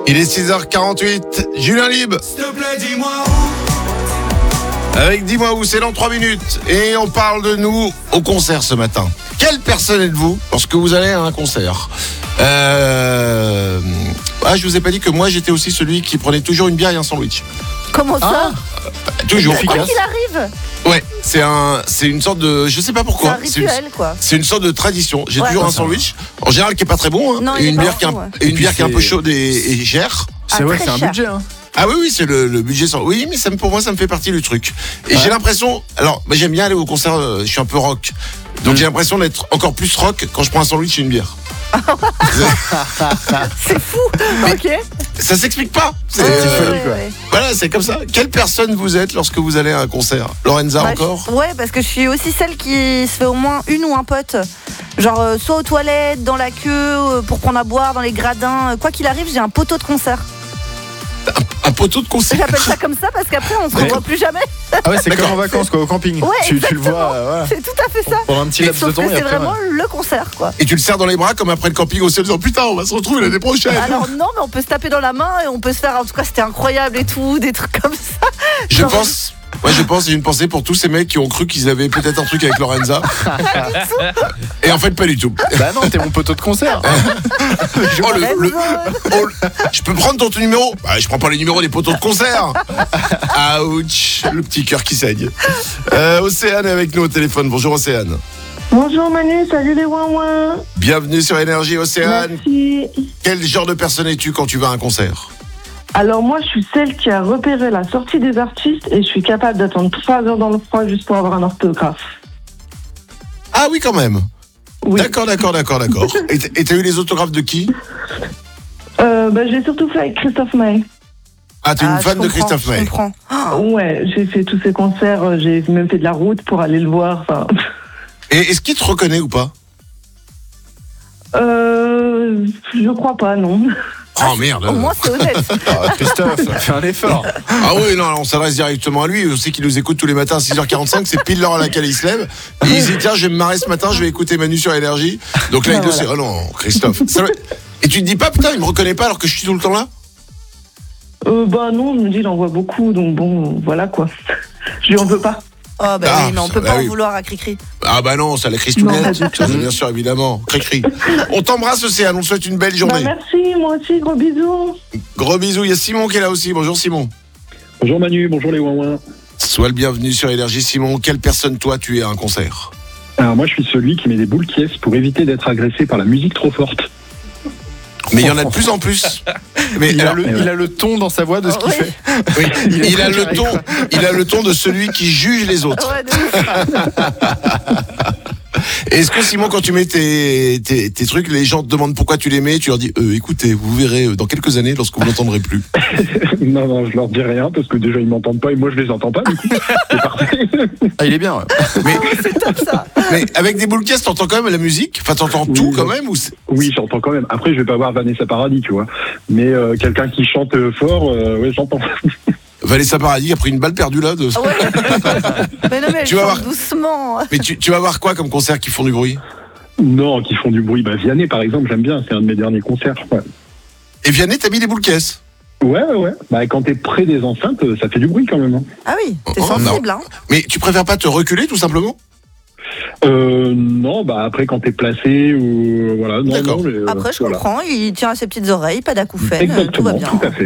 Il est 6h48, Julien Libre. S'il te plaît, dis-moi Avec Dis-moi où, c'est dans 3 minutes. Et on parle de nous au concert ce matin. Quelle personne êtes-vous lorsque vous allez à un concert? Je vous ai pas dit que moi j'étais aussi celui qui prenait toujours une bière et un sandwich. Comment ça? Toujours. Quoi qu'il arrive. Ouais, c'est une sorte de, je sais pas pourquoi. C'est un rituel, quoi. C'est une sorte de tradition. J'ai toujours un sandwich, en général qui est pas très bon, hein, Non, et il est une pas bière qui est bon, ouais. et une bière qui est un peu chaude et chère. C'est vrai, c'est un cher. budget. Hein. Ah oui, c'est le budget sans. Oui, mais pour moi, ça me fait partie du truc. Et j'ai l'impression. Alors, j'aime bien aller au concert, je suis un peu rock. Donc j'ai l'impression d'être encore plus rock quand je prends un sandwich et une bière. C'est fou. Ok. Ça s'explique pas. C'est, voilà, c'est comme ça. Quelle personne vous êtes lorsque vous allez à un concert? Lorenza, encore? Ouais, parce que je suis aussi celle qui se fait au moins une ou un pote. Genre, soit aux toilettes, dans la queue, pour prendre à boire, dans les gradins. Quoi qu'il arrive, j'ai un poteau de concert. Un poteau de concert. J'appelle ça comme ça parce qu'après, on se revoit plus jamais. Ah ouais, c'est comme en vacances, quoi, au camping. Ouais, tu le exactement. vois, voilà. C'est tout à fait ça. Pendant un petit laps de Sauf temps. que et c'est après, vraiment le concert, quoi. Et tu le serres dans les bras comme après le camping aussi en disant putain, on va se retrouver l'année prochaine. Alors non, mais on peut se taper dans la main et on peut se faire. En tout cas, c'était incroyable et tout, des trucs comme ça. Je pense, j'ai une pensée pour tous ces mecs qui ont cru qu'ils avaient peut-être un truc avec Lorenza. Et en fait, pas du tout. Bah non, t'es mon poteau de concert. Je peux prendre ton numéro? Bah, je prends pas les numéros des poteaux de concert. Ouch, le petit cœur qui saigne. Océane est avec nous au téléphone. Bonjour Océane. Bonjour Manu, salut les ouin-ouin. Bienvenue sur Énergie Océane. Merci. Quel genre de personne es-tu quand tu vas à un concert? Alors moi je suis celle qui a repéré la sortie des artistes et je suis capable d'attendre 3 heures dans le froid juste pour avoir un orthographe. Ah oui, quand même. Oui. D'accord. Et t'as eu les autographes de qui? J'ai surtout fait avec Christophe Maé. Ah, t'es une fan de Christophe Maé. Ouais, j'ai fait tous ses concerts, j'ai même fait de la route pour aller le voir. Enfin... Et est-ce qu'il te reconnaît ou pas? Je crois pas, non. Oh merde. Au moins, c'est honnête. Christophe, fais un effort. Ah oui, non, on s'adresse directement à lui. Je sais qu'il nous écoute tous les matins à 6h45. C'est pile l'heure à laquelle il se lève. Et il se dit, tiens, je vais me marrer ce matin, je vais écouter Manu sur Énergie. Donc là, il doit se dire, oh non, Christophe. Et tu te dis pas, putain, il me reconnaît pas alors que je suis tout le temps là? Non, je me dis, il en voit beaucoup, donc bon, voilà quoi. Je lui en veux pas. Oh oui, mais on peut pas en vouloir à Cricri. Ah bah non, ça la crise tout net. Ça, bien sûr, évidemment. Cricri. On t'embrasse, Océane, on te souhaite une belle journée. Merci, moi aussi, gros bisous. Gros bisous, il y a Simon qui est là aussi. Bonjour Simon. Bonjour Manu, bonjour les ouin-ouin. Sois le bienvenu sur Énergie. Simon, quelle personne toi tu es à un concert? Alors moi je suis celui qui met des boules qui pour éviter d'être agressé par la musique trop forte. Mais il y en a de plus en plus. Mais il a le ton dans sa voix de ce qu'il fait. Oui. Il a le ton de celui qui juge les autres. Ouais, de ouf. Est-ce que Simon, quand tu mets tes trucs, les gens te demandent pourquoi tu les mets, tu leur dis écoutez, vous verrez dans quelques années lorsque vous n'entendrez plus. Non, je leur dis rien parce que déjà ils m'entendent pas et moi je les entends pas du coup. C'est parfait. Ah, il est bien. Ouais. Mais, c'est top ça. Mais avec des boules caisses, t'entends quand même la musique? Enfin, t'entends tout quand même Oui, j'entends quand même. Après, je vais pas voir Vanessa Paradis, tu vois. Mais quelqu'un qui chante fort, ouais, j'entends. Vanessa Paradis a pris une balle perdue là. Ah ouais. Mais non, mais tu vas voir doucement. Mais tu vas voir quoi comme concert qui font du bruit? Non, qui font du bruit. Vianney, par exemple, j'aime bien. C'est un de mes derniers concerts. Ouais. Et Vianney, t'as mis des boules caisses? Ouais. Quand t'es près des enceintes, ça fait du bruit quand même. Hein. Ah oui, t'es sensible, hein. Mais tu préfères pas te reculer tout simplement? Non, après quand t'es placé ou voilà. Non, d'accord. Non, mais, après, je comprends. Il tient à ses petites oreilles, pas d'acouphènes. Exactement, Tout va bien. tout à fait.